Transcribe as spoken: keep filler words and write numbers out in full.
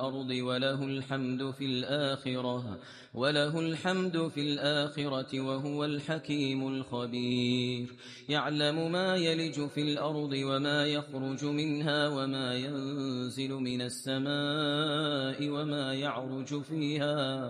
الأرض وله الحمد في الآخرة وله الحمد في الآخرة وهو الحكيم الخبير يعلم ما يلج في الأرض وما يخرج منها وما ينزل من السماء وما يعرج فيها